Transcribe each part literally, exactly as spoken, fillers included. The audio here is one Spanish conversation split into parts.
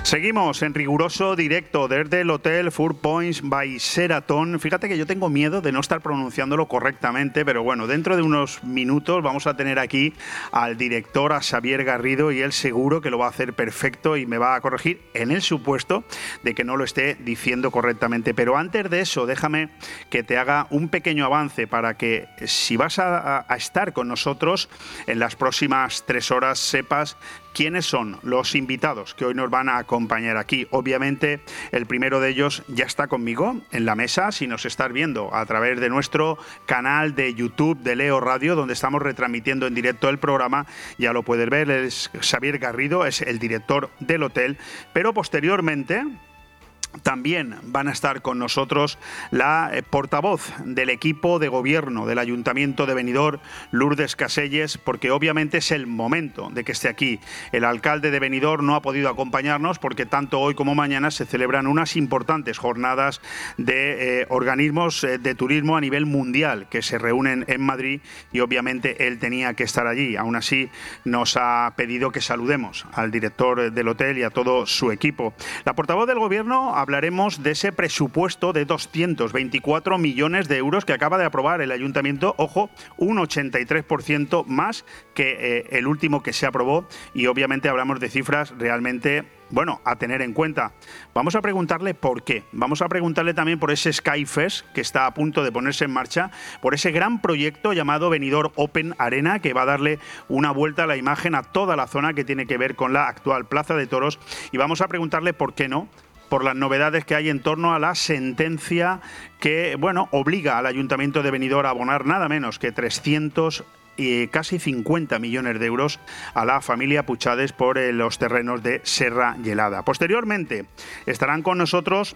Seguimos en riguroso directo desde el Hotel Four Points by Sheraton. Fíjate que yo tengo miedo de no estar pronunciándolo correctamente, pero bueno, dentro de unos minutos vamos a tener aquí al director, a Xavier Garrido, y él seguro que lo va a hacer perfecto y me va a corregir en el supuesto de que no lo esté diciendo correctamente. Pero antes de eso, déjame que te haga un pequeño avance para que, si vas a, a estar con nosotros en las próximas tres horas, sepas quiénes son los invitados que hoy nos van a acompañar aquí. Obviamente, el primero de ellos ya está conmigo en la mesa. Si nos estás viendo a través de nuestro canal de YouTube de Leo Radio, donde estamos retransmitiendo en directo el programa, ya lo puedes ver. Es Xavier Garrido, es el director del hotel. Pero posteriormente también van a estar con nosotros la eh, portavoz del equipo de gobierno del Ayuntamiento de Benidorm, Lourdes Caselles, porque obviamente es el momento de que esté aquí. El alcalde de Benidorm no ha podido acompañarnos porque tanto hoy como mañana se celebran unas importantes jornadas de eh, organismos eh, de turismo a nivel mundial que se reúnen en Madrid y obviamente él tenía que estar allí. Aún así nos ha pedido que saludemos al director del hotel y a todo su equipo. La portavoz del gobierno hablaremos de ese presupuesto de doscientos veinticuatro millones de euros que acaba de aprobar el Ayuntamiento. Ojo, un ochenta y tres por ciento más que eh, el último que se aprobó, y obviamente hablamos de cifras realmente, bueno, a tener en cuenta. Vamos a preguntarle por qué. Vamos a preguntarle también por ese Skyfest que está a punto de ponerse en marcha, por ese gran proyecto llamado Benidorm Open Arena, que va a darle una vuelta a la imagen a toda la zona que tiene que ver con la actual Plaza de Toros. Y vamos a preguntarle por qué no, por las novedades que hay en torno a la sentencia que, bueno, obliga al Ayuntamiento de Benidorm a abonar nada menos que trescientos y casi cincuenta millones de euros a la familia Puchades por eh, los terrenos de Serra Gelada. Posteriormente estarán con nosotros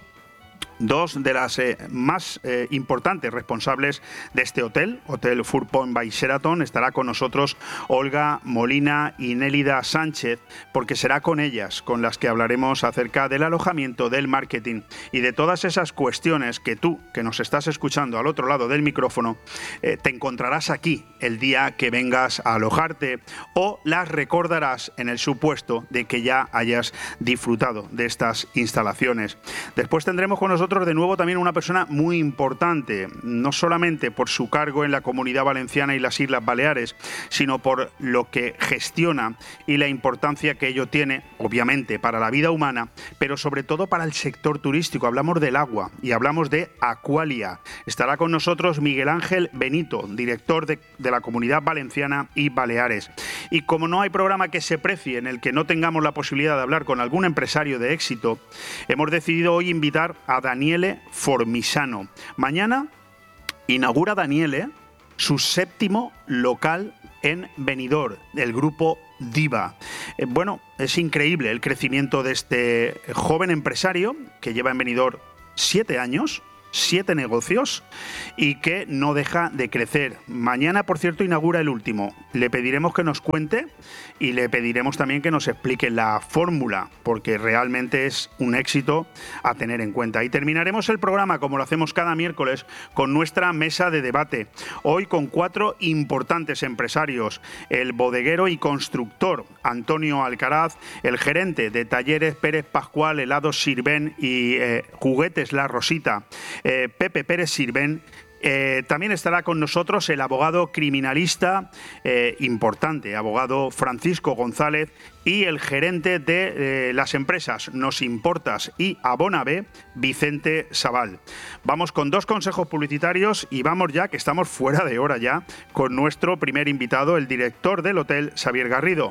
dos de las eh, más eh, importantes responsables de este hotel, Hotel Four Points by Sheraton. Estará con nosotros Olga Molina y Nélida Sánchez, porque será con ellas con las que hablaremos acerca del alojamiento, del marketing y de todas esas cuestiones que tú, que nos estás escuchando al otro lado del micrófono, eh, te encontrarás aquí el día que vengas a alojarte, o las recordarás en el supuesto de que ya hayas disfrutado de estas instalaciones. Después tendremos con nosotros de nuevo también una persona muy importante, no solamente por su cargo en la Comunidad Valenciana y las Islas Baleares, sino por lo que gestiona y la importancia que ello tiene, obviamente, para la vida humana, pero sobre todo para el sector turístico. Hablamos del agua y hablamos de Aqualia. Estará con nosotros Miguel Ángel Benito, director de, de la Comunidad Valenciana y Baleares. Y como no hay programa que se precie en el que no tengamos la posibilidad de hablar con algún empresario de éxito, hemos decidido hoy invitar a Daniele Formisano. Mañana inaugura Daniele su séptimo local en Benidorm, el grupo Diva. Eh, bueno, es increíble el crecimiento de este joven empresario que lleva en Benidorm siete años, siete negocios, y que no deja de crecer. Mañana, por cierto, inaugura el último. Le pediremos que nos cuente y le pediremos también que nos explique la fórmula, porque realmente es un éxito a tener en cuenta. Y terminaremos el programa, como lo hacemos cada miércoles, con nuestra mesa de debate. Hoy con cuatro importantes empresarios: el bodeguero y constructor Antonio Alcaraz, el gerente de Talleres Pérez Pascual, Helados Sirven y eh, Juguetes La Rosita, eh, Pepe Pérez Sirven. Eh, también estará con nosotros el abogado criminalista eh, importante, abogado Francisco González, y el gerente de eh, las empresas Nos Importas y Abonabé, Vicente Sabal. Vamos con dos consejos publicitarios y vamos ya, que estamos fuera de hora ya, con nuestro primer invitado, el director del hotel, Xavier Garrido.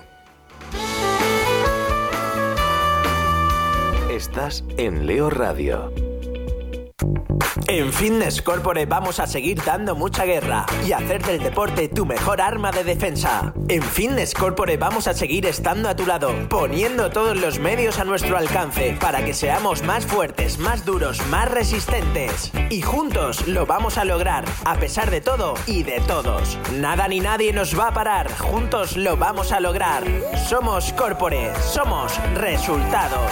Estás en Leo Radio. En Fitness Corporate vamos a seguir dando mucha guerra y hacer del deporte tu mejor arma de defensa. En Fitness Corporate vamos a seguir estando a tu lado, poniendo todos los medios a nuestro alcance para que seamos más fuertes, más duros, más resistentes. Y juntos lo vamos a lograr, a pesar de todo y de todos. Nada ni nadie nos va a parar, juntos lo vamos a lograr. Somos Corporate, somos resultados.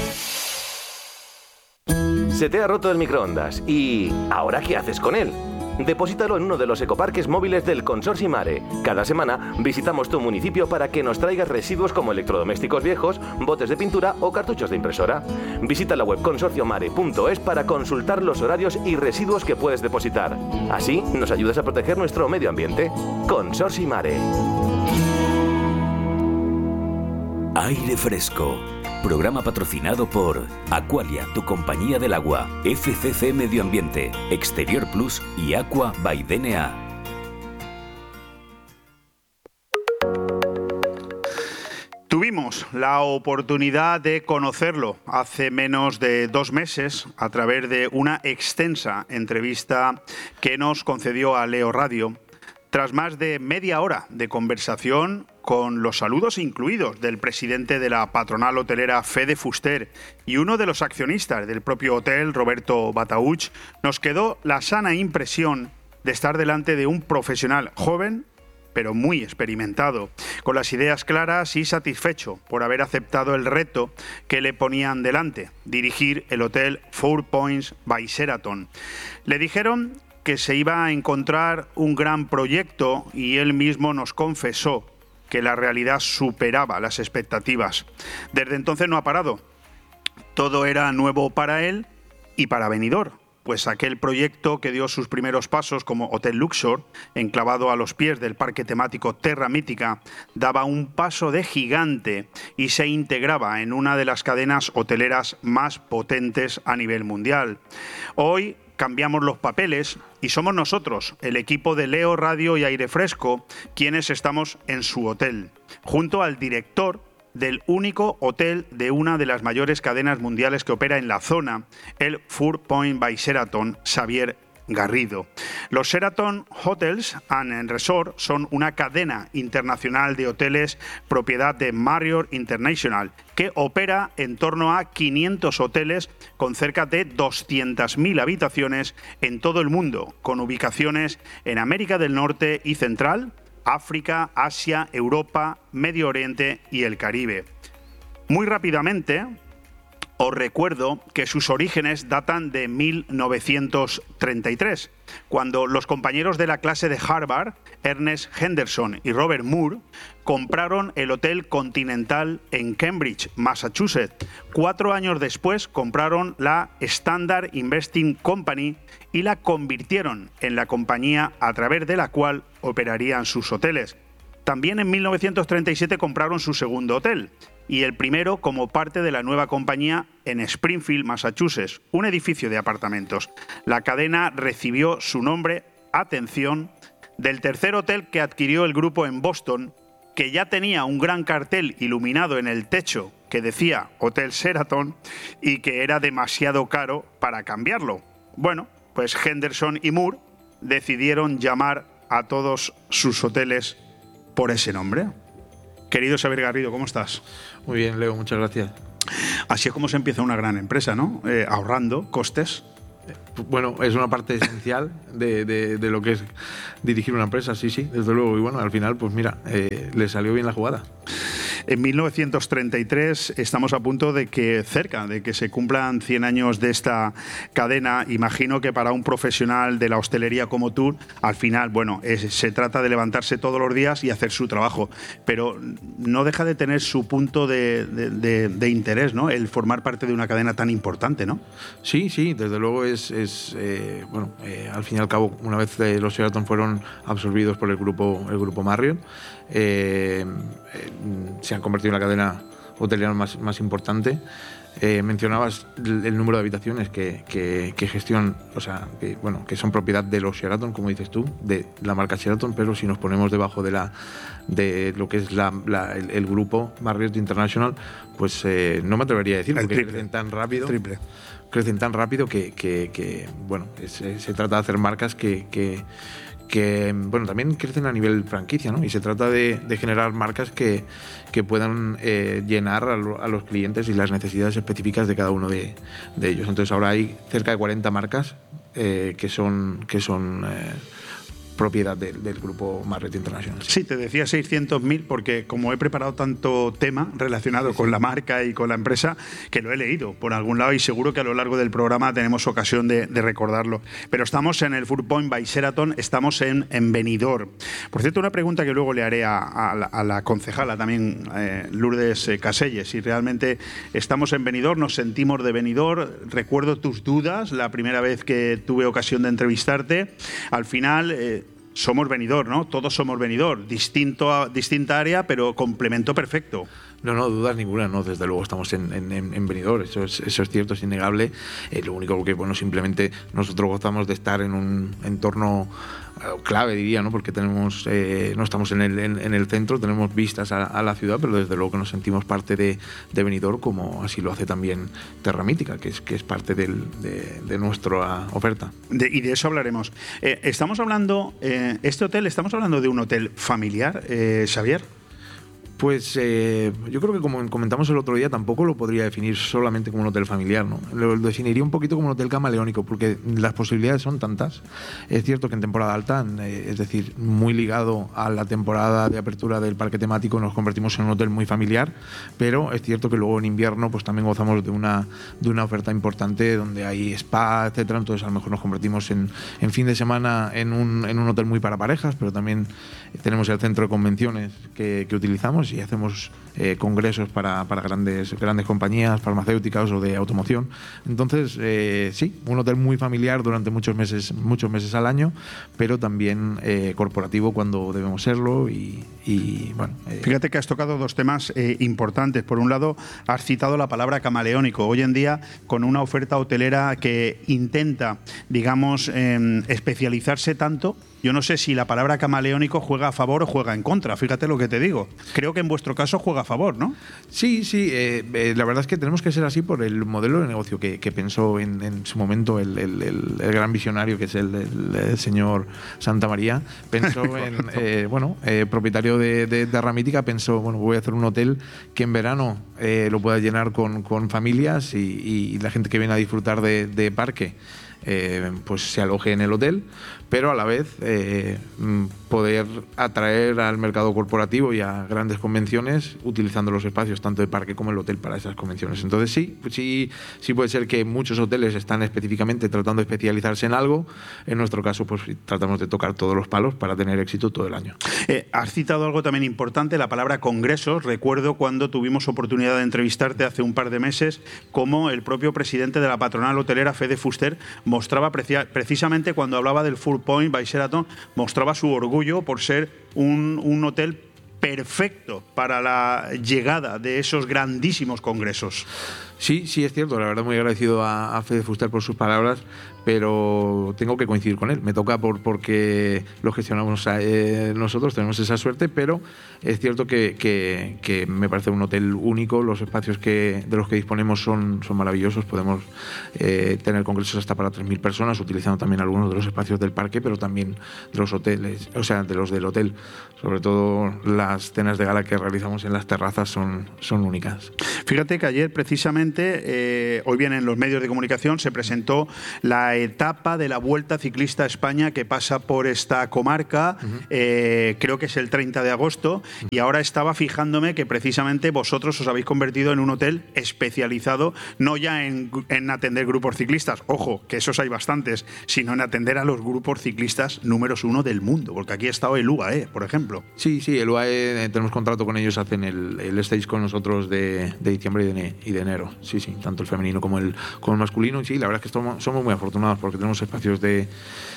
Se te ha roto el microondas y ¿ahora qué haces con él? Deposítalo en uno de los ecoparques móviles del Consorcio Mare. Cada semana visitamos tu municipio para que nos traigas residuos como electrodomésticos viejos, botes de pintura o cartuchos de impresora. Visita la web consorcio mare punto es para consultar los horarios y residuos que puedes depositar. Así nos ayudas a proteger nuestro medio ambiente. Consorcio Mare. Aire Fresco. Programa patrocinado por Aqualia, tu compañía del agua, F C C Medio Ambiente, Exterior Plus y Aqua by D N A. Tuvimos la oportunidad de conocerlo hace menos de dos meses a través de una extensa entrevista que nos concedió a Leo Radio. Tras más de media hora de conversación, con los saludos incluidos del presidente de la patronal hotelera Fede Fuster y uno de los accionistas del propio hotel, Roberto Batauch, nos quedó la sana impresión de estar delante de un profesional joven, pero muy experimentado, con las ideas claras y satisfecho por haber aceptado el reto que le ponían delante, dirigir el hotel Four Points by Sheraton. Le dijeron que se iba a encontrar un gran proyecto y él mismo nos confesó que la realidad superaba las expectativas. Desde entonces no ha parado. Todo era nuevo para él y para Benidorm, pues aquel proyecto que dio sus primeros pasos como Hotel Luxor, enclavado a los pies del parque temático Terra Mítica, daba un paso de gigante y se integraba en una de las cadenas hoteleras más potentes a nivel mundial. Hoy cambiamos los papeles y somos nosotros, el equipo de Leo Radio y Aire Fresco, quienes estamos en su hotel, junto al director del único hotel de una de las mayores cadenas mundiales que opera en la zona, el Four Points by Sheraton, Xavier Garrido. Los Sheraton Hotels and Resort son una cadena internacional de hoteles propiedad de Marriott International que opera en torno a quinientos hoteles con cerca de doscientas mil habitaciones en todo el mundo, con ubicaciones en América del Norte y Central, África, Asia, Europa, Medio Oriente y el Caribe. Muy rápidamente, os recuerdo que sus orígenes datan de mil novecientos treinta y tres, cuando los compañeros de la clase de Harvard, Ernest Henderson y Robert Moore, compraron el Hotel Continental en Cambridge, Massachusetts. Cuatro años después compraron la Standard Investing Company y la convirtieron en la compañía a través de la cual operarían sus hoteles. También en mil novecientos treinta y siete compraron su segundo hotel, y el primero como parte de la nueva compañía en Springfield, Massachusetts, un edificio de apartamentos. La cadena recibió su nombre, atención, del tercer hotel que adquirió el grupo en Boston, que ya tenía un gran cartel iluminado en el techo que decía Hotel Sheraton y que era demasiado caro para cambiarlo. Bueno, pues Henderson y Moore decidieron llamar a todos sus hoteles por ese nombre. Querido Xavier Garrido, ¿cómo estás? Muy bien, Leo, muchas gracias. Así es como se empieza una gran empresa, ¿no? Eh, ahorrando costes. Bueno, es una parte esencial de, de, de lo que es dirigir una empresa, sí, sí, desde luego. Y bueno, al final, pues mira, eh, le salió bien la jugada. En mil novecientos treinta y tres estamos a punto de que, cerca de que se cumplan cien años de esta cadena. Imagino que para un profesional de la hostelería como tú, al final, bueno, es, se trata de levantarse todos los días y hacer su trabajo, pero no deja de tener su punto de, de, de, de interés, ¿no? El formar parte de una cadena tan importante, ¿no? Sí, sí, desde luego es, es eh, bueno, eh, al fin y al cabo, una vez eh, los Sheraton fueron absorbidos por el grupo, el grupo Marriott, eh, eh, se han convertido en la cadena hotelera más, más importante. Eh, mencionabas el, el número de habitaciones que, que, que gestión, o sea, que, bueno, que son propiedad de los Sheraton, como dices tú, de la marca Sheraton, pero si nos ponemos debajo de la de lo que es la, la, el, el grupo Marriott International, pues eh, no me atrevería a decir, porque triple, crecen tan rápido. Triple. Crecen tan rápido que, que, que bueno, es, se trata de hacer marcas que, que que bueno, también crecen a nivel franquicia, ¿no? Y se trata de, de generar marcas que, que puedan eh, llenar a, lo, a los clientes y las necesidades específicas de cada uno de, de ellos. Entonces ahora hay cerca de cuarenta marcas eh, que son, que son eh, propiedad de, del grupo Marriott International. Sí, te decía seiscientos mil porque como he preparado tanto tema relacionado sí, con sí. la marca y con la empresa, que lo he leído por algún lado y seguro que a lo largo del programa tenemos ocasión de, de recordarlo. Pero estamos en el Four Point by Sheraton, estamos en, en Benidorm. Por cierto, una pregunta que luego le haré a, a, la, a la concejala también, eh, Lourdes eh, Caselles, si realmente estamos en Benidorm, nos sentimos de Benidorm. Recuerdo tus dudas la primera vez que tuve ocasión de entrevistarte. Al final eh, somos Benidorm, ¿no? Todos somos Benidorm, distinto a, distinta área, pero complemento perfecto. No, no, dudas ninguna, no, desde luego estamos en, en, en Benidorm, eso es, eso es cierto, es innegable. Eh, lo único que, bueno, simplemente nosotros gozamos de estar en un entorno clave, diría, ¿no? Porque tenemos, eh, no estamos en el, en, en el centro, tenemos vistas a, a la ciudad, pero desde luego que nos sentimos parte de, de Benidorm, como así lo hace también Terra Mítica, que es, que es parte del, de, de nuestra oferta. De, y de eso hablaremos. Eh, estamos hablando, eh, este hotel, estamos hablando de un hotel familiar, eh, Xavier. Pues eh, yo creo que, como comentamos el otro día, tampoco lo podría definir solamente como un hotel familiar, ¿no? Lo definiría un poquito como un hotel camaleónico, porque las posibilidades son tantas. Es cierto que en temporada alta, eh, es decir, muy ligado a la temporada de apertura del parque temático, nos convertimos en un hotel muy familiar, pero es cierto que luego en invierno pues también gozamos de una, de una oferta importante donde hay spa, etcétera. Entonces a lo mejor nos convertimos en, en fin de semana en un, en un hotel muy para parejas, pero también tenemos el centro de convenciones que, que utilizamos y hacemos eh, congresos para, para grandes, grandes compañías farmacéuticas o de automoción. Entonces, eh, sí, un hotel muy familiar durante muchos meses, muchos meses al año, pero también eh, corporativo cuando debemos serlo. Y, y bueno. Eh. Fíjate que has tocado dos temas eh, importantes. Por un lado, has citado la palabra camaleónico. Hoy en día, con una oferta hotelera que intenta, digamos, eh, especializarse tanto, yo no sé si la palabra camaleónico juega a favor o juega en contra. Fíjate lo que te digo. Creo que en vuestro caso juega a favor, ¿no? Sí, sí. Eh, eh, la verdad es que tenemos que ser así por el modelo de negocio que, que pensó en, en su momento el, el, el, el gran visionario, que es el, el, el señor Santamaría. Pensó en, eh, bueno, eh, propietario de, de Terra Mítica, pensó, bueno, voy a hacer un hotel que en verano eh, lo pueda llenar con, con familias y, y la gente que viene a disfrutar de, de parque eh, pues se aloje en el hotel, pero a la vez eh, poder atraer al mercado corporativo y a grandes convenciones utilizando los espacios tanto de parque como el hotel para esas convenciones. Entonces sí, sí, sí puede ser que muchos hoteles están específicamente tratando de especializarse en algo. En nuestro caso, pues tratamos de tocar todos los palos para tener éxito todo el año. Eh, has citado algo también importante, la palabra congresos. Recuerdo cuando tuvimos oportunidad de entrevistarte hace un par de meses, cómo el propio presidente de la patronal hotelera, Fede Fuster, mostraba precia- precisamente cuando hablaba del Four Point by Sheraton, mostraba su orgullo por ser un, un hotel perfecto para la llegada de esos grandísimos congresos. Sí, sí, es cierto. La verdad, muy agradecido a, a Fede Fuster por sus palabras, pero tengo que coincidir con él. Me toca por porque lo gestionamos eh, nosotros, tenemos esa suerte, pero es cierto que, que, que me parece un hotel único. Los espacios que, de los que disponemos son, son maravillosos. Podemos eh, tener congresos hasta para tres mil personas, utilizando también algunos de los espacios del parque, pero también de los hoteles, o sea, de los del hotel. Sobre todo las cenas de gala que realizamos en las terrazas son, son únicas. Fíjate que ayer precisamente Eh, hoy bien en los medios de comunicación se presentó la etapa de la Vuelta Ciclista a España que pasa por esta comarca, uh-huh. eh, creo que es el treinta de agosto, uh-huh. y ahora estaba fijándome que precisamente vosotros os habéis convertido en un hotel especializado no ya en, en atender grupos ciclistas, ojo, que esos hay bastantes, sino en atender a los grupos ciclistas números uno del mundo, porque aquí ha estado el U A E, por ejemplo. Sí, sí, el U A E, eh, tenemos contrato con ellos, hacen el, el stage con nosotros de, de diciembre y de, y de enero. Sí, sí, tanto el femenino como el, como el masculino. Y sí, la verdad es que estamos, somos muy afortunados porque tenemos espacios de,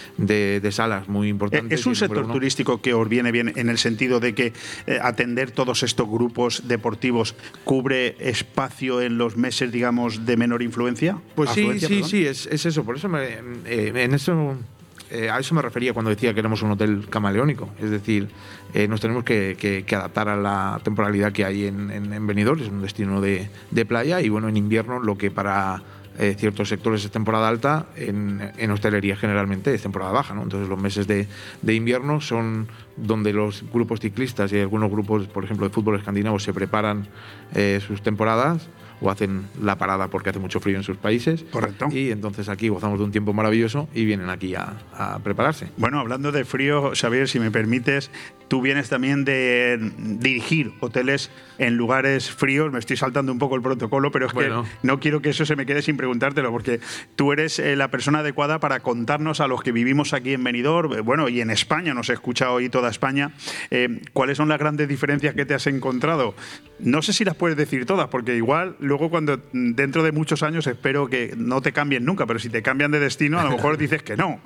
de, de salas muy importantes. Es un sector uno. turístico que os viene bien en el sentido de que eh, atender todos estos grupos deportivos cubre espacio en los meses, digamos, de menor influencia. Pues sí, sí, perdón. sí, es, es eso. Por eso me, eh, en eso... Eh, a eso me refería cuando decía que éramos un hotel camaleónico, es decir, eh, nos tenemos que, que, que adaptar a la temporalidad que hay en, en, en Benidorm, es un destino de, de playa, y bueno, en invierno lo que para eh, ciertos sectores es temporada alta, en, en hostelería generalmente es temporada baja, ¿no? Entonces los meses de, de invierno son donde los grupos ciclistas y algunos grupos, por ejemplo, de fútbol escandinavo se preparan eh, sus temporadas, o hacen la parada porque hace mucho frío en sus países. Correcto. Y entonces aquí gozamos de un tiempo maravilloso y vienen aquí a, a prepararse. Bueno, hablando de frío, Xavier, si me permites, tú vienes también de dirigir hoteles en lugares fríos. Me estoy saltando un poco el protocolo, pero es bueno. que no quiero que eso se me quede sin preguntártelo, porque tú eres eh, la persona adecuada para contarnos a los que vivimos aquí en Benidorm, eh, bueno, y en España, nos escucha hoy toda España, eh, cuáles son las grandes diferencias que te has encontrado. No sé si las puedes decir todas, porque igual luego cuando dentro de muchos años espero que no te cambien nunca, pero si te cambian de destino a lo mejor dices que no.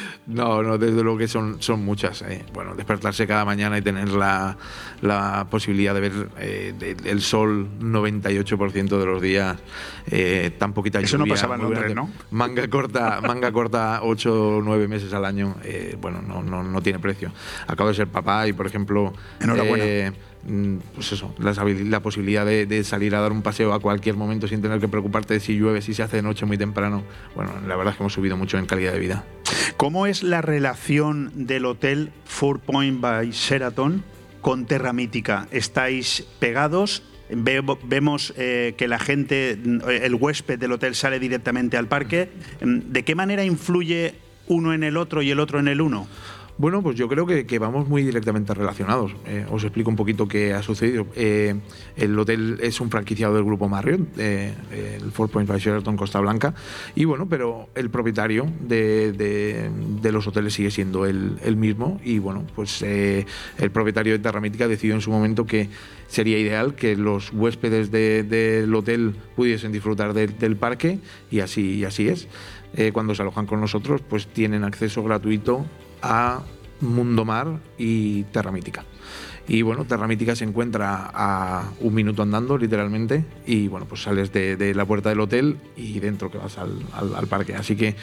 No, no, desde luego que son, son muchas. Eh. Bueno, despertarse cada mañana y tener la, la posibilidad de ver eh, de, el sol noventa y ocho por ciento de los días, eh, tan poquita lluvia. Eso no pasaba en Londres, ¿no? Manga corta, manga corta ocho o nueve meses al año, eh, bueno, no, no, no tiene precio. Acabo de ser papá y, por ejemplo... Enhorabuena. Eh, pues eso, la, la posibilidad de, de salir a dar un paseo a cualquier momento sin tener que preocuparte de si llueve, si se hace de noche muy temprano. Bueno, la verdad es que hemos subido mucho en calidad de vida. ¿Cómo es la relación del hotel Four Points by Sheraton con Terra Mítica? ¿Estáis pegados? Ve, vemos eh, que la gente, el huésped del hotel sale directamente al parque. ¿De qué manera influye uno en el otro y el otro en el uno? Bueno, pues yo creo que, que vamos muy directamente relacionados. Eh, os explico un poquito qué ha sucedido. Eh, el hotel es un franquiciado del grupo Marriott, eh, el Four Points by Sheraton Costa Blanca, y bueno, pero el propietario de, de, de los hoteles sigue siendo el, el mismo, y bueno, pues eh, el propietario de Terra Mítica decidió en su momento que sería ideal que los huéspedes de, del hotel pudiesen disfrutar de, del parque, y así, y así es. Eh, cuando se alojan con nosotros, pues tienen acceso gratuito a Mundo Mar y Terra Mítica. Y bueno, Terra Mítica se encuentra a un minuto andando, literalmente, y bueno, pues sales de, de la puerta del hotel y dentro que vas al, al, al parque. Así que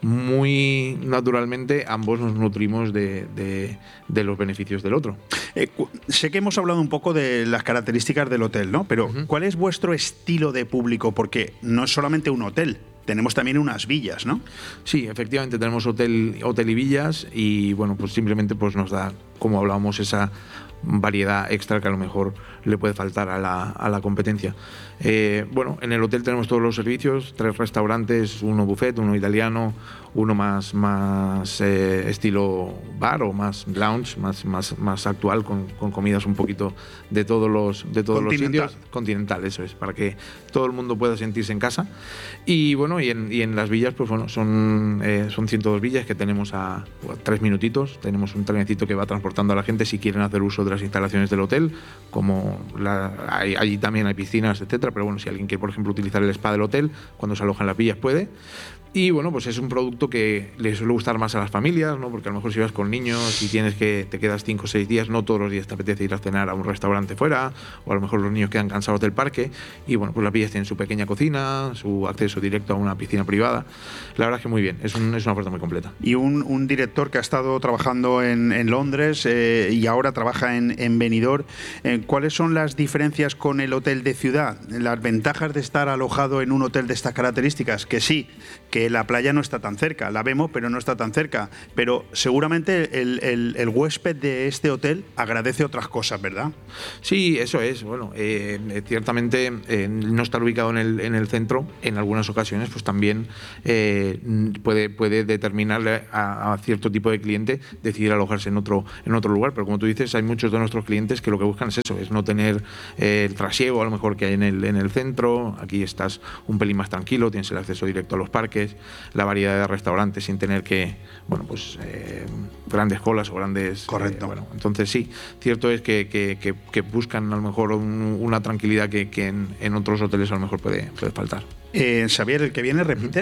muy naturalmente ambos nos nutrimos de, de, de los beneficios del otro. Eh, sé que hemos hablado un poco de las características del hotel, ¿no? Pero uh-huh. ¿cuál es vuestro estilo de público? Porque no es solamente un hotel. Tenemos también unas villas, ¿no? Sí, efectivamente tenemos hotel, hotel y villas, y bueno, pues simplemente pues nos da, como hablábamos, esa variedad extra que a lo mejor le puede faltar a la, a la competencia. Eh, bueno, en el hotel tenemos todos los servicios, tres restaurantes, uno buffet, uno italiano, uno más, más eh, estilo bar o más lounge, más, más, más actual, con, con comidas un poquito de todos los, de todos los sitios. Continental, eso es, para que todo el mundo pueda sentirse en casa. Y bueno, y en, y en las villas, pues bueno, son, eh, son ciento dos villas que tenemos a, a tres minutitos. Tenemos un trenecito que va transportando a la gente si quieren hacer uso de las instalaciones del hotel, como la, hay, allí también hay piscinas, etcétera. Pero bueno, si alguien quiere, por ejemplo, utilizar el spa del hotel, cuando se aloja en las villas puede. Y bueno, pues es un producto que le suele gustar más a las familias, ¿no? Porque a lo mejor si vas con niños y tienes que te quedas cinco o seis días, no todos los días te apetece ir a cenar a un restaurante fuera, o a lo mejor los niños quedan cansados del parque, y bueno, pues las villas tienen su pequeña cocina, su acceso directo a una piscina privada. La verdad es que muy bien, es, un, es una oferta muy completa. Y un, un director que ha estado trabajando en, en Londres eh, y ahora trabaja en, en Benidorm, eh, ¿cuáles son las diferencias con el hotel de ciudad? Las ventajas de estar alojado en un hotel de estas características, que sí, que la playa no está tan cerca, la vemos pero no está tan cerca, pero seguramente el, el, el huésped de este hotel agradece otras cosas, ¿verdad? Sí, eso es, bueno, eh, ciertamente eh, no estar ubicado en el, en el centro en algunas ocasiones pues también eh, puede, puede determinarle a, a cierto tipo de cliente decidir alojarse en otro, en otro lugar, pero como tú dices, hay muchos de nuestros clientes que lo que buscan es eso, es no tener eh, el trasiego a lo mejor que hay en el, en el centro. Aquí estás un pelín más tranquilo, tienes el acceso directo a los parques, la variedad de restaurantes sin tener que, bueno, pues eh, grandes colas o grandes... Correcto. Eh, bueno, entonces sí, cierto es que, que, que, que buscan a lo mejor un, una tranquilidad que, que en, en otros hoteles a lo mejor puede, puede faltar. Eh, Xavier, ¿el que viene repite?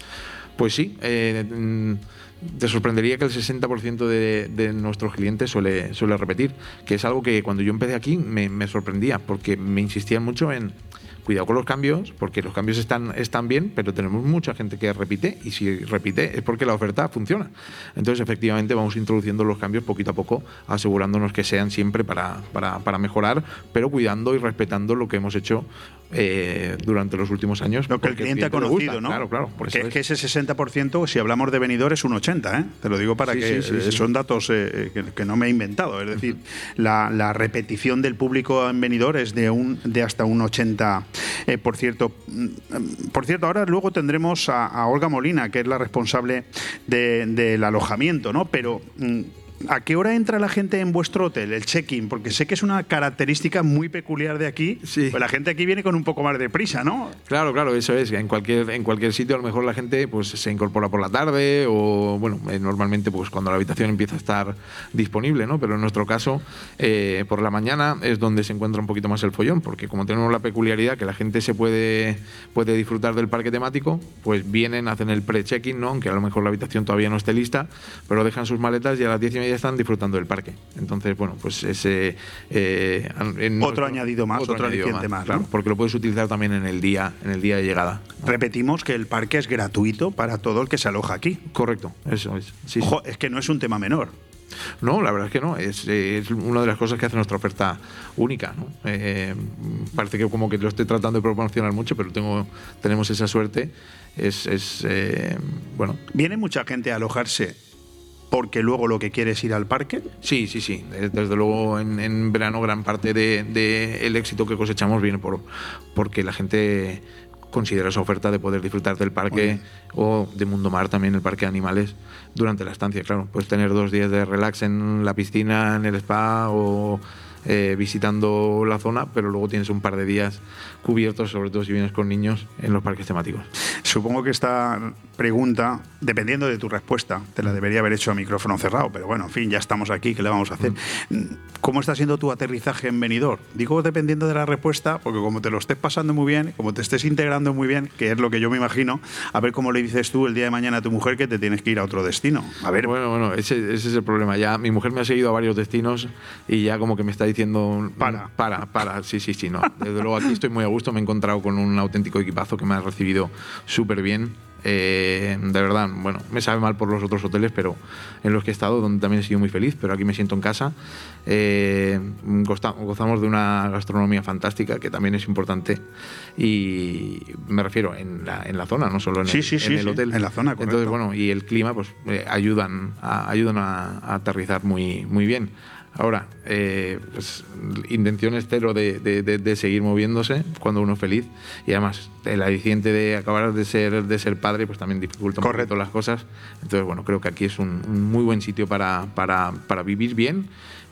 Pues sí, eh, te sorprendería que el sesenta por ciento de, de nuestros clientes suele, suele repetir, que es algo que cuando yo empecé aquí me, me sorprendía, porque me insistían mucho en cuidado con los cambios, porque los cambios están, están bien, pero tenemos mucha gente que repite, y si repite es porque la oferta funciona. Entonces, efectivamente, vamos introduciendo los cambios poquito a poco, asegurándonos que sean siempre para, para, para mejorar, pero cuidando y respetando lo que hemos hecho eh, durante los últimos años. Lo que el cliente, el cliente ha conocido, ¿no? Claro, claro. Por eso que, es. que ese sesenta por ciento, si hablamos de Benidorm, es un ochenta por ciento, ¿eh? Te lo digo para sí, que sí, sí, son sí. datos eh, que, que no me he inventado. Es decir, uh-huh. la, la repetición del público en Benidorm es de, un, de hasta un ochenta por ciento. Eh, por cierto, por cierto, ahora luego tendremos a, a Olga Molina, que es la responsable de, del alojamiento, ¿no? Pero ¿a qué hora entra la gente en vuestro hotel, el check-in? Porque sé que es una característica muy peculiar de aquí. Sí. Pues la gente aquí viene con un poco más de prisa, ¿no? Claro, claro, eso es. En cualquier, en cualquier sitio a lo mejor la gente pues se incorpora por la tarde o, bueno, eh, normalmente pues cuando la habitación empieza a estar disponible, ¿no? Pero en nuestro caso, eh, por la mañana es donde se encuentra un poquito más el follón, porque como tenemos la peculiaridad que la gente se puede, puede disfrutar del parque temático, pues vienen, hacen el pre-check-in, ¿no? Aunque a lo mejor la habitación todavía no esté lista, pero dejan sus maletas y a las diez y media están disfrutando del parque. Entonces, bueno, pues ese... Eh, en otro nuestro, añadido más, otro, otro aliciente más, claro, ¿no? porque lo puedes utilizar también en el día, en el día de llegada, ¿no? Repetimos que el parque es gratuito para todo el que se aloja aquí. Correcto, eso es. Sí, Ojo, sí. es que no es un tema menor. No, la verdad es que no. Es, es una de las cosas que hace nuestra oferta única, ¿no? Eh, parece que como que lo estoy tratando de promocionar mucho, pero tengo, tenemos esa suerte. Es, es eh, bueno. ¿Viene mucha gente a alojarse porque luego lo que quiere es ir al parque? Sí, sí, sí. Desde luego en, en verano gran parte del de, de éxito que cosechamos viene por porque la gente considera esa oferta de poder disfrutar del parque o de Mundo Mar, también el parque de animales, durante la estancia. Claro, puedes tener dos días de relax en la piscina, en el spa o eh, visitando la zona, pero luego tienes un par de días cubiertos, sobre todo si vienes con niños, en los parques temáticos. Supongo que esta pregunta, dependiendo de tu respuesta, te la debería haber hecho a micrófono cerrado, pero bueno, en fin, ya estamos aquí, ¿qué le vamos a hacer? ¿Cómo está siendo tu aterrizaje en Benidorm? Digo dependiendo de la respuesta, porque como te lo estés pasando muy bien, como te estés integrando muy bien, que es lo que yo me imagino, a ver cómo le dices tú el día de mañana a tu mujer que te tienes que ir a otro destino. A ver. Bueno, bueno, ese, ese es el problema. Ya mi mujer me ha seguido a varios destinos y ya como que me está diciendo para, para, para, sí, sí, sí, no. Desde luego aquí estoy muy a gusto, me he encontrado con un auténtico equipazo que me ha recibido súper bien. Eh, de verdad, bueno, me sabe mal por los otros hoteles, pero en los que he estado, donde también he sido muy feliz, pero aquí me siento en casa. Eh, gozamos de una gastronomía fantástica, que también es importante, y me refiero en la, en la zona, no solo en sí, el, sí, en sí, el sí, hotel. En la zona, correcto. Entonces, bueno, y el clima, pues eh, ayudan, a, ayudan a, a aterrizar muy, muy bien. Ahora, eh, pues, intenciones cero de, de, de, de seguir moviéndose cuando uno es feliz, y además el aliciente de acabar de ser, de ser padre pues también dificulta un poquito las cosas. Entonces, bueno, creo que aquí es un, un muy buen sitio para, para, para vivir bien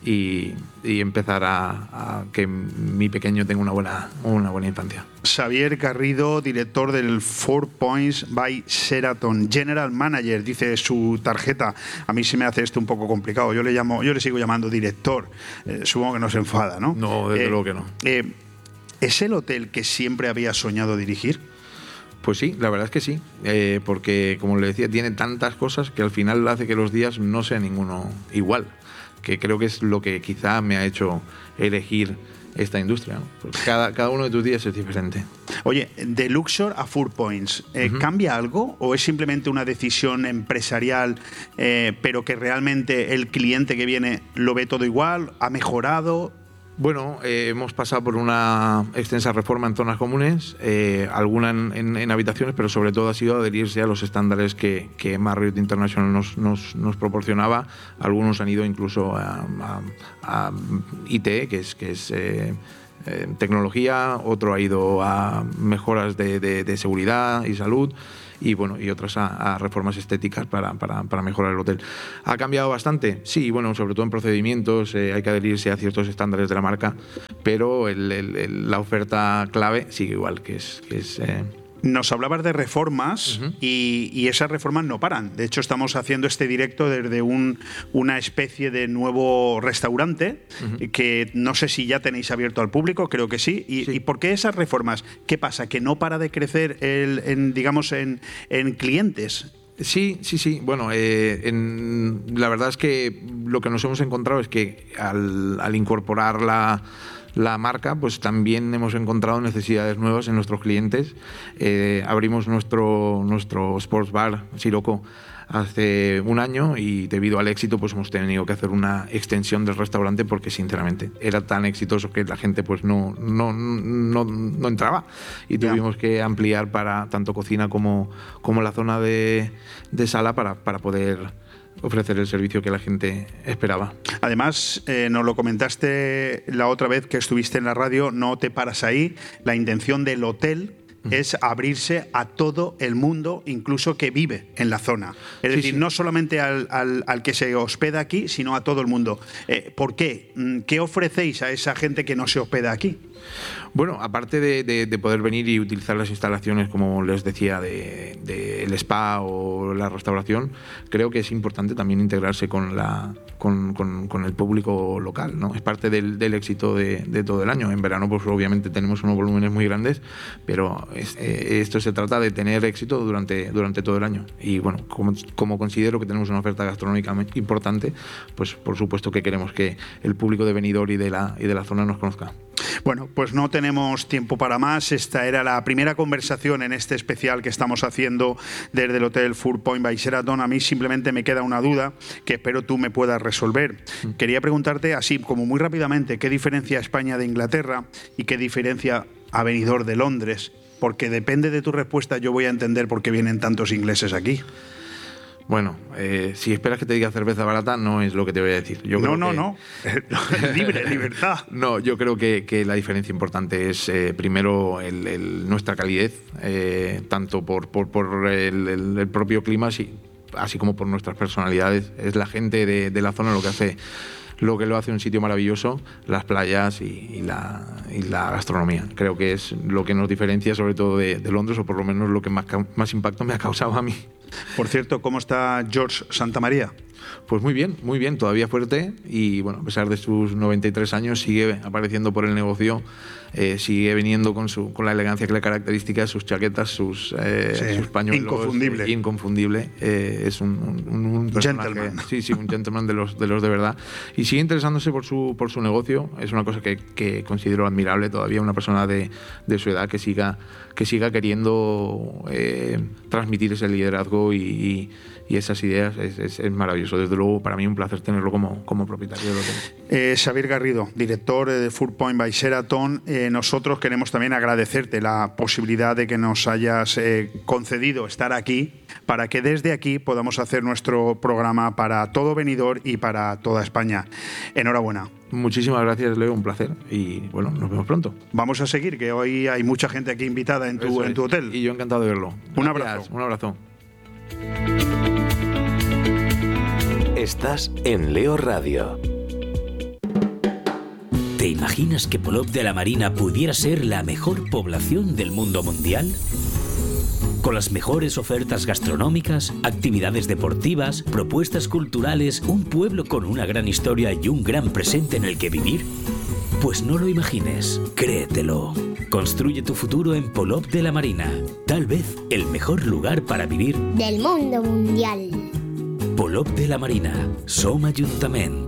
y, y empezar a, a que mi pequeño tenga una buena, una buena infancia. Xavier Garrido, director del Four Points by Sheraton, General Manager, dice su tarjeta. A mí se me hace esto un poco complicado. Yo le llamo, yo le sigo llamando director. Eh, supongo que no se enfada, ¿no? No, desde eh, luego que no. Eh, ¿Es el hotel que siempre había soñado dirigir? Pues sí, la verdad es que sí, eh, porque como le decía, tiene tantas cosas que al final hace que los días no sean ninguno igual, que creo que es lo que quizá me ha hecho elegir esta industria, ¿no? Porque cada, cada uno de tus días es diferente. Oye, de Luxor a Four Points, eh, uh-huh. ¿cambia algo o es simplemente una decisión empresarial, eh, pero que realmente el cliente que viene lo ve todo igual? ¿Ha mejorado? Bueno, eh, hemos pasado por una extensa reforma en zonas comunes, eh, alguna en, en, en habitaciones, pero sobre todo ha sido adherirse a los estándares que, que Marriott International nos, nos, nos proporcionaba. Algunos han ido incluso a, a, a I T, que es, que es eh, eh, tecnología, otro ha ido a mejoras de, de, de seguridad y salud, y bueno, y otras a, a reformas estéticas para, para, para mejorar el hotel. ¿Ha cambiado bastante? Sí, bueno, sobre todo en procedimientos, eh, hay que adherirse a ciertos estándares de la marca, pero el, el, el, la oferta clave sigue igual, que es... Que es eh, Nos hablabas de reformas uh-huh. y, y esas reformas no paran. De hecho, estamos haciendo este directo desde un, una especie de nuevo restaurante uh-huh. que no sé si ya tenéis abierto al público, creo que sí. ¿Y, sí. ¿y por qué esas reformas? ¿Qué pasa? ¿Que no para de crecer, el, en, digamos, en, en clientes? Sí, sí, sí. Bueno, eh, en, la verdad es que lo que nos hemos encontrado es que al, al incorporar la... la marca, pues también hemos encontrado necesidades nuevas en nuestros clientes. Eh, abrimos nuestro, nuestro sports bar Sirocco hace un año y debido al éxito pues hemos tenido que hacer una extensión del restaurante porque sinceramente era tan exitoso que la gente pues no, no, no, no entraba y tuvimos yeah. que ampliar para tanto cocina como, como la zona de, de sala para, para poder ofrecer el servicio que la gente esperaba. Además, eh, nos lo comentaste la otra vez que estuviste en la radio, no te paras ahí, la intención del hotel es abrirse a todo el mundo, incluso que vive en la zona. Es Sí, decir, sí. no solamente al, al, al que se hospeda aquí, sino a todo el mundo. Eh, ¿Por qué? ¿Qué ofrecéis a esa gente que no se hospeda aquí? Bueno, aparte de, de, de poder venir y utilizar las instalaciones, como les decía, del de, de spa o la restauración, creo que es importante también integrarse con, la, con, con, con el público local, ¿no? Es parte del, del éxito de, de todo el año. En verano, pues obviamente tenemos unos volúmenes muy grandes, pero es, eh, esto se trata de tener éxito durante, durante todo el año. Y bueno, como, como considero que tenemos una oferta gastronómica importante, pues por supuesto que queremos que el público de Benidorm y de la, y de la zona nos conozca. Bueno, pues no tenemos tiempo para más. Esta era la primera conversación en este especial que estamos haciendo desde el Hotel Four Points by Sheraton. A mí simplemente me queda una duda que espero tú me puedas resolver. Mm. Quería preguntarte así como muy rápidamente qué diferencia España de Inglaterra y qué diferencia a Benidorm de Londres, porque depende de tu respuesta yo voy a entender por qué vienen tantos ingleses aquí. Bueno, eh, si esperas que te diga cerveza barata, no es lo que te voy a decir. Yo no, creo no, que... no. Libre, libertad. No, yo creo que, que la diferencia importante es, eh, primero, el, el, nuestra calidez, eh, tanto por, por, por el, el, el propio clima, así, así como por nuestras personalidades. Es la gente de, de la zona lo que hace... lo que lo hace un sitio maravilloso, las playas y, y, la, y la gastronomía. Creo que es lo que nos diferencia sobre todo de, de Londres, o por lo menos lo que más, más impacto me ha causado a mí. Por cierto, ¿cómo está George Santamaría? Pues muy bien, muy bien, todavía fuerte y bueno, a pesar de sus noventa y tres años sigue apareciendo por el negocio, eh, sigue viniendo con su con la elegancia que le caracteriza, sus chaquetas, sus, eh, sí, sus pañuelos. Inconfundible. Eh, inconfundible. Eh, es un, un, un personaje, gentleman. Sí, sí, un gentleman de los de los de verdad. Y sigue interesándose por su por su negocio. Es una cosa que, que considero admirable todavía, una persona de, de su edad que siga que siga queriendo eh, transmitir ese liderazgo y, y, y esas ideas. Es, es, es maravilloso. Desde luego, para mí un placer tenerlo como, como propietario del hotel. Eh, Xavier Garrido, director de Four Points by Sheraton. Eh, nosotros queremos también agradecerte la posibilidad de que nos hayas eh, concedido estar aquí para que desde aquí podamos hacer nuestro programa para todo Benidorm y para toda España. Enhorabuena. Muchísimas gracias, Leo, un placer y bueno, nos vemos pronto. Vamos a seguir, que hoy hay mucha gente aquí invitada en tu, en tu hotel. Y yo encantado de verlo. Un Gracias, abrazo. Un abrazo. Estás en Leo Radio. ¿Te imaginas que Polop de la Marina pudiera ser la mejor población del mundo mundial? Con las mejores ofertas gastronómicas, actividades deportivas, propuestas culturales, un pueblo con una gran historia y un gran presente en el que vivir. Pues no lo imagines, créetelo. Construye tu futuro en Polop de la Marina. Tal vez el mejor lugar para vivir del mundo mundial. Polop de la Marina, Som Ajuntament.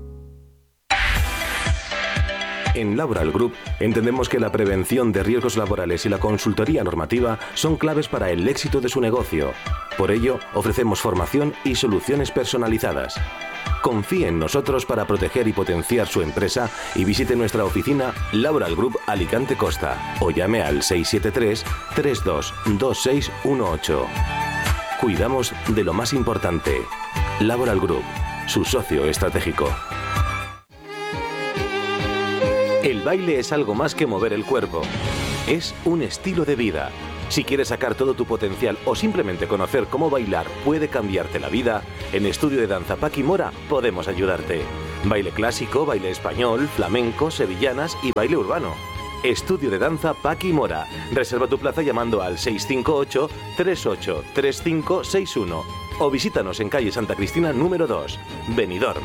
En Laboral Group entendemos que la prevención de riesgos laborales y la consultoría normativa son claves para el éxito de su negocio. Por ello, ofrecemos formación y soluciones personalizadas. Confíe en nosotros para proteger y potenciar su empresa y visite nuestra oficina Laboral Group Alicante Costa o llame al seis siete tres, tres dos dos seis uno ocho. Cuidamos de lo más importante. Laboral Group, su socio estratégico. El baile es algo más que mover el cuerpo. Es un estilo de vida. Si quieres sacar todo tu potencial o simplemente conocer cómo bailar puede cambiarte la vida, en Estudio de Danza Paqui Mora podemos ayudarte. Baile clásico, baile español, flamenco, sevillanas y baile urbano. Estudio de Danza Paqui Mora. Reserva tu plaza llamando al seis cinco ocho, tres ocho tres cinco seis uno o visítanos en calle Santa Cristina número dos, Benidorm.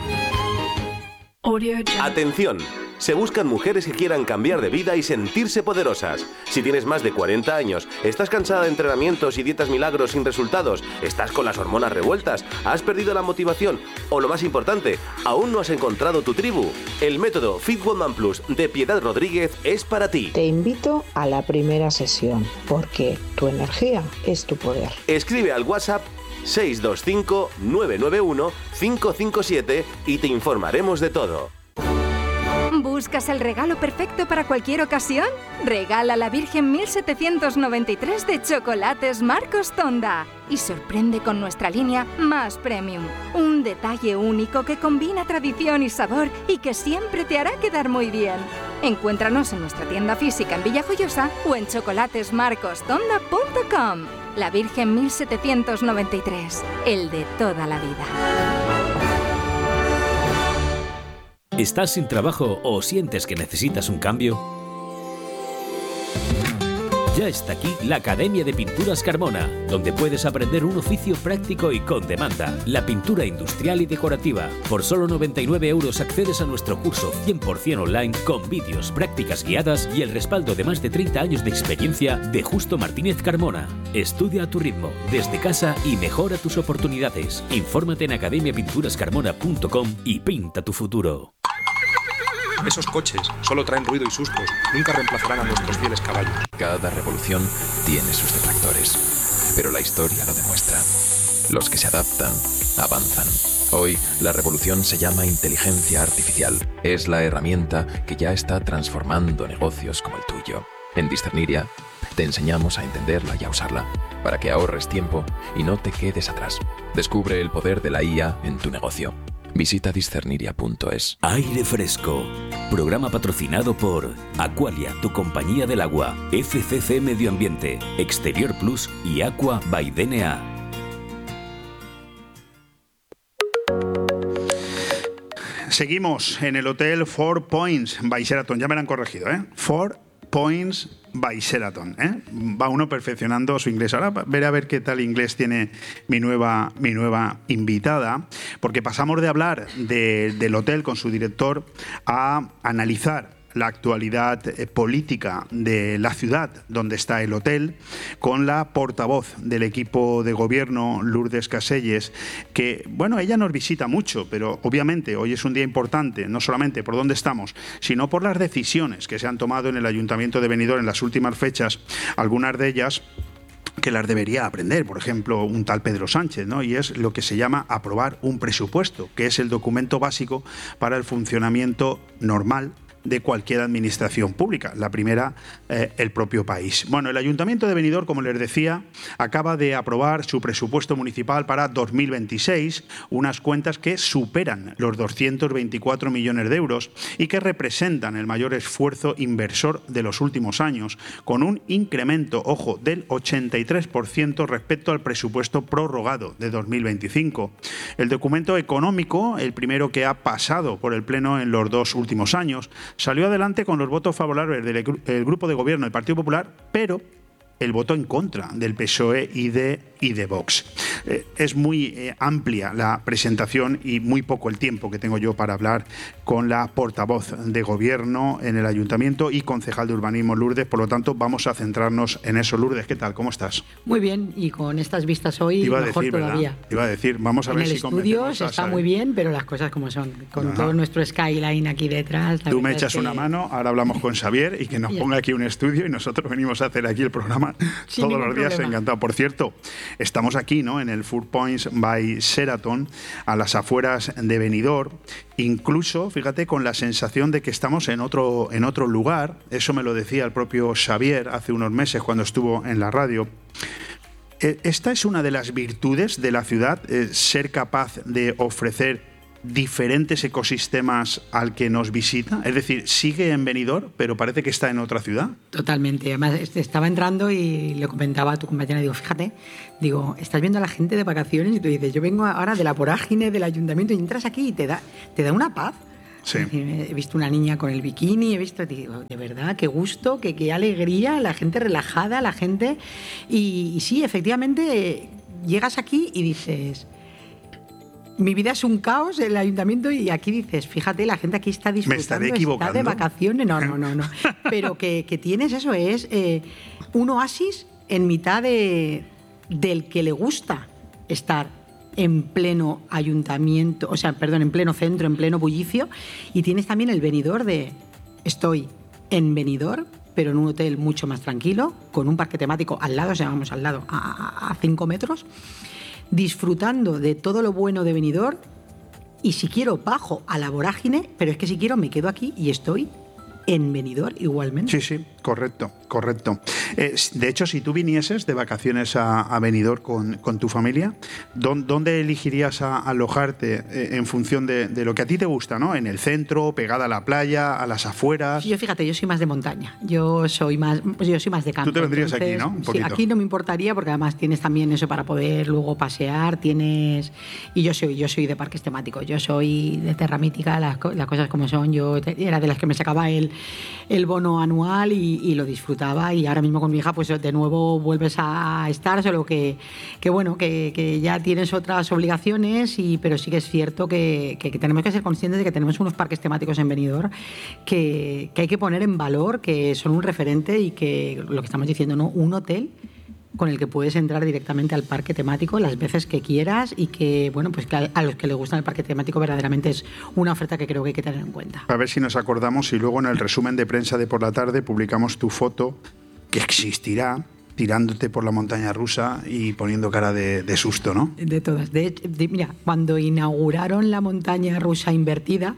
Atención, se buscan mujeres que quieran cambiar de vida y sentirse poderosas. Si tienes más de cuarenta años, estás cansada de entrenamientos y dietas milagros sin resultados, estás con las hormonas revueltas, has perdido la motivación o lo más importante, aún no has encontrado tu tribu, el método Fit Woman Plus de Piedad Rodríguez es para ti. Te invito a la primera sesión porque tu energía es tu poder. Escribe al WhatsApp seis dos cinco, nueve nueve uno, cinco cinco siete y te informaremos de todo. ¿Buscas el regalo perfecto para cualquier ocasión? Regala la Virgen mil setecientos noventa y tres de Chocolates Marcos Tonda y sorprende con nuestra línea más premium. Un detalle único que combina tradición y sabor y que siempre te hará quedar muy bien. Encuéntranos en nuestra tienda física en Villajoyosa o en chocolates marcos tonda punto com. La Virgen mil setecientos noventa y tres, el de toda la vida. ¿Estás sin trabajo o sientes que necesitas un cambio? Ya está aquí la Academia de Pinturas Carmona, donde puedes aprender un oficio práctico y con demanda, la pintura industrial y decorativa. Por solo noventa y nueve euros accedes a nuestro curso cien por ciento online con vídeos, prácticas guiadas y el respaldo de más de treinta años de experiencia de Justo Martínez Carmona. Estudia a tu ritmo, desde casa y mejora tus oportunidades. Infórmate en academia pinturas carmona punto com y pinta tu futuro. Esos coches solo traen ruido y sustos, nunca reemplazarán a nuestros fieles caballos. Cada revolución tiene sus detractores, pero la historia lo demuestra. Los que se adaptan, avanzan. Hoy, la revolución se llama inteligencia artificial. Es la herramienta que ya está transformando negocios como el tuyo. En Discerniria, te enseñamos a entenderla y a usarla, para que ahorres tiempo y no te quedes atrás. Descubre el poder de la I A en tu negocio. Visita discerniria punto es. Aire Fresco. Programa patrocinado por Aqualia, tu compañía del agua, F C C Medio Ambiente, Exterior Plus y Aqua by D N A. Seguimos en el hotel Four Points by Sheraton. Ya me lo han corregido, ¿eh? Four Points by Sheraton, ¿eh? Va uno perfeccionando su inglés. Ahora veré a ver qué tal inglés tiene mi nueva, mi nueva invitada, porque pasamos de hablar de, del hotel con su director a analizar la actualidad eh, política de la ciudad donde está el hotel, con la portavoz del equipo de gobierno, Lourdes Caselles, que, bueno, ella nos visita mucho, pero obviamente hoy es un día importante, no solamente por dónde estamos, sino por las decisiones que se han tomado en el Ayuntamiento de Benidorm en las últimas fechas, algunas de ellas que las debería aprender, por ejemplo, un tal Pedro Sánchez, ¿no? Y es lo que se llama aprobar un presupuesto, que es el documento básico para el funcionamiento normal de cualquier administración pública, la primera, eh, el propio país. Bueno, el Ayuntamiento de Benidorm, como les decía, acaba de aprobar su presupuesto municipal para dos mil veintiséis, unas cuentas que superan los doscientos veinticuatro millones de euros y que representan el mayor esfuerzo inversor de los últimos años, con un incremento, ojo, del ochenta y tres por ciento respecto al presupuesto prorrogado de dos mil veinticinco. El documento económico, el primero que ha pasado por el Pleno en los dos últimos años, salió adelante con los votos favorables del el Grupo de Gobierno del Partido Popular, pero el voto en contra del P S O E y de, y de Vox. Eh, es muy eh, amplia la presentación y muy poco el tiempo que tengo yo para hablar con la portavoz de Gobierno en el Ayuntamiento y concejal de Urbanismo, Lourdes. Por lo tanto, vamos a centrarnos en eso. Lourdes, ¿qué tal? ¿Cómo estás? Muy bien, y con estas vistas hoy iba mejor decir, todavía. ¿verdad? Iba a decir, vamos a en ver el si estudio se está muy bien, pero las cosas como son. Con Ajá. todo nuestro skyline aquí detrás. Tú me echas es que... una mano, ahora hablamos con Xavier y que nos ponga aquí un estudio y nosotros venimos a hacer aquí el programa Sin todos los días. Problema. Encantado. Por cierto, estamos aquí, ¿no?, en el Four Points by Sheraton, a las afueras de Benidorm, incluso, fíjate, con la sensación de que estamos en otro, en otro lugar. Eso me lo decía el propio Xavier hace unos meses cuando estuvo en la radio. Esta es una de las virtudes de la ciudad, eh, ser capaz de ofrecer diferentes ecosistemas al que nos visita. Es decir, sigue en Benidorm, pero parece que está en otra ciudad. Totalmente. Además, estaba entrando y le comentaba a tu compañera, digo, fíjate, digo, estás viendo a la gente de vacaciones y tú dices, yo vengo ahora de la vorágine del ayuntamiento y entras aquí y te da, te da una paz. Sí. He visto una niña con el bikini, he visto, digo, de verdad, qué gusto, qué, qué alegría, la gente relajada, la gente... Y, y sí, efectivamente, llegas aquí y dices... Mi vida es un caos, el ayuntamiento, y aquí dices, fíjate, la gente aquí está disfrutando, ¿Me estaré equivocando? Está de vacaciones. No, no, no, no. Pero que, que tienes eso, es eh, un oasis en mitad de, del que le gusta estar en pleno ayuntamiento, o sea, perdón, en pleno centro, en pleno bullicio, y tienes también el Benidorm de estoy en Benidorm, pero en un hotel mucho más tranquilo, con un parque temático al lado, o sea, vamos al lado, a, a cinco metros, disfrutando de todo lo bueno de Benidorm, y si quiero bajo a la vorágine, pero es que si quiero me quedo aquí y estoy en Benidorm igualmente. Sí, sí, correcto, correcto. Eh, de hecho, si tú vinieses de vacaciones a, a Benidorm con, con tu familia, ¿dónde elegirías a, alojarte eh, en función de, de lo que a ti te gusta, ¿no? ¿En el centro, pegada a la playa, a las afueras? Yo, fíjate, yo soy más de montaña, yo soy más, yo soy más de campo. Tú te vendrías entonces, aquí, ¿no? Un sí, aquí no me importaría porque además tienes también eso para poder luego pasear, tienes... Y yo soy, yo soy de parques temáticos, yo soy de Terra Mítica, las, las cosas como son, yo era de las que me sacaba el, el bono anual y, y lo disfrutaba, y ahora mismo con mi hija pues de nuevo vuelves a estar, solo que, que bueno, que, que ya tienes otras obligaciones, y, pero sí que es cierto que, que, que tenemos que ser conscientes de que tenemos unos parques temáticos en Benidorm que, que hay que poner en valor, que son un referente, y que lo que estamos diciendo, ¿no? Un hotel con el que puedes entrar directamente al parque temático las veces que quieras, y que, bueno, pues que a, a los que les gusta el parque temático verdaderamente es una oferta que creo que hay que tener en cuenta. A ver si nos acordamos, y luego en el resumen de prensa de por la tarde publicamos tu foto, que existirá, tirándote por la montaña rusa y poniendo cara de, de susto, ¿no? De todas. De, de, mira, cuando inauguraron la montaña rusa invertida,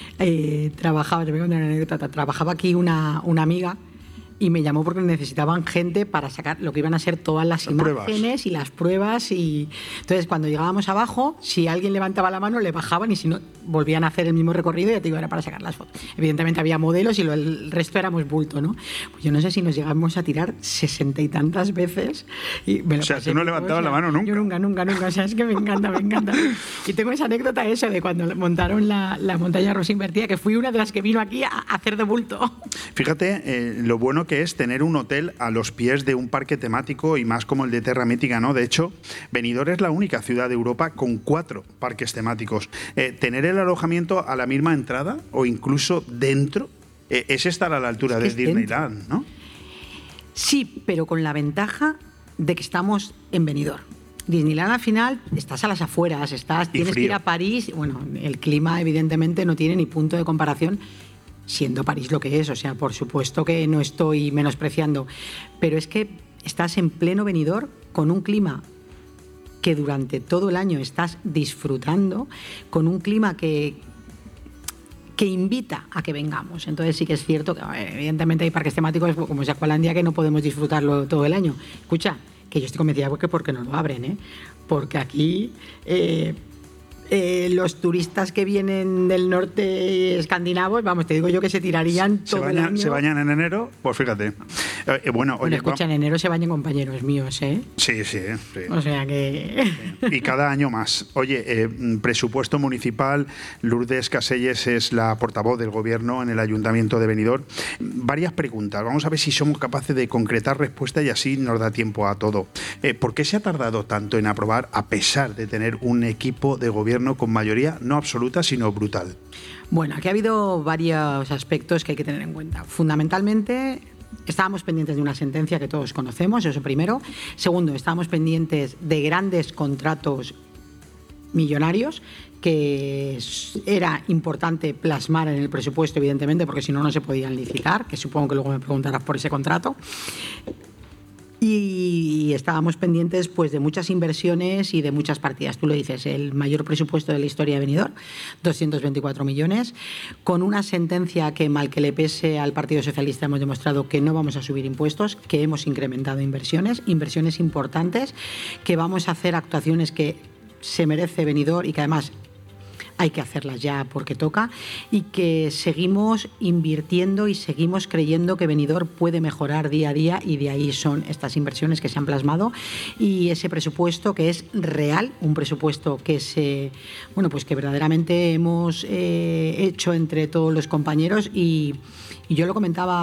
eh, trabajaba, te voy a contar una anécdota, trabajaba aquí una, una amiga, y me llamó porque necesitaban gente para sacar lo que iban a ser todas las, las imágenes pruebas. y las pruebas. Y entonces, cuando llegábamos abajo, si alguien levantaba la mano, le bajaban, y si no, volvían a hacer el mismo recorrido, y ya te digo, era para sacar las fotos. Evidentemente había modelos y lo, el resto éramos bulto, ¿no? Pues yo no sé si nos llegamos a tirar sesenta y tantas veces. Y me lo o sea, pasé, tú no levantabas la mano nunca. Yo nunca, nunca, nunca. O sea, es que me encanta, me encanta. Y tengo esa anécdota eso de cuando montaron la, la montaña rusa invertida, que fui una de las que vino aquí a, a hacer de bulto. Fíjate eh, lo bueno que es tener un hotel a los pies de un parque temático, y más como el de Terra Mítica, ¿no? De hecho, Benidorm es la única ciudad de Europa con cuatro parques temáticos. Eh, tener el alojamiento a la misma entrada o incluso dentro eh, es estar a la altura es de Disneyland, dentro. ¿No? Sí, pero con la ventaja de que estamos en Benidorm. Disneyland al final estás a las afueras, estás, tienes que ir a París. Bueno, el clima evidentemente no tiene ni punto de comparación, siendo París lo que es, o sea, por supuesto que no estoy menospreciando, pero es que estás en pleno Benidorm con un clima que durante todo el año estás disfrutando, con un clima que, que invita a que vengamos. Entonces sí que es cierto que evidentemente hay parques temáticos como Aqualandia que no podemos disfrutarlo todo el año. Escucha, que yo estoy convencida porque, porque no lo abren, ¿eh? Porque aquí... Eh, Eh, los turistas que vienen del norte escandinavos, vamos, te digo yo que se tirarían todo ¿Se bañan, el año. ¿Se bañan en enero? Pues fíjate. Eh, bueno, bueno, oye, escucha, en enero se bañan compañeros míos, ¿eh? Sí, sí. sí. O sea que... Y cada año más. Oye, eh, presupuesto municipal, Lourdes Caselles es la portavoz del Gobierno en el Ayuntamiento de Benidorm. Varias preguntas. Vamos a ver si somos capaces de concretar respuesta, y así nos da tiempo a todo. Eh, ¿Por qué se ha tardado tanto en aprobar, a pesar de tener un equipo de gobierno con mayoría no absoluta, sino brutal? Bueno, aquí ha habido varios aspectos que hay que tener en cuenta. Fundamentalmente, estábamos pendientes de una sentencia que todos conocemos, eso primero. Segundo, estábamos pendientes de grandes contratos millonarios que era importante plasmar en el presupuesto, evidentemente, porque si no, no se podían licitar, que supongo que luego me preguntarás por ese contrato. Y estábamos pendientes pues de muchas inversiones y de muchas partidas. Tú lo dices, el mayor presupuesto de la historia de Benidorm, doscientos veinticuatro millones, con una sentencia que, mal que le pese al Partido Socialista, hemos demostrado que no vamos a subir impuestos, que hemos incrementado inversiones, inversiones importantes, que vamos a hacer actuaciones que se merece Benidorm y que además hay que hacerlas ya porque toca, y que seguimos invirtiendo y seguimos creyendo que Benidorm puede mejorar día a día, y de ahí son estas inversiones que se han plasmado y ese presupuesto que es real, un presupuesto que se, bueno, pues que verdaderamente hemos eh, hecho entre todos los compañeros, y, y yo lo comentaba